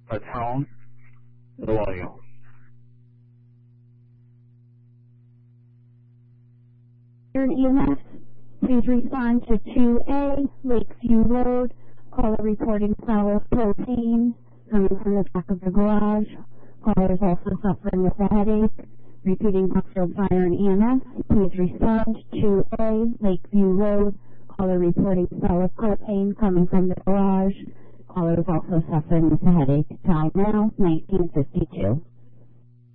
Patron Loyal. EMS, please respond to 2A, Lakeview Road. Caller reporting smell of propane coming from the back of the garage. Caller is also suffering with a headache. Repeating Buckfield Fire and EMS, please respond to 2A, Lakeview Road. Caller reporting smell of propane coming from the garage. Caller is also suffering with a headache. Time now, 19:52.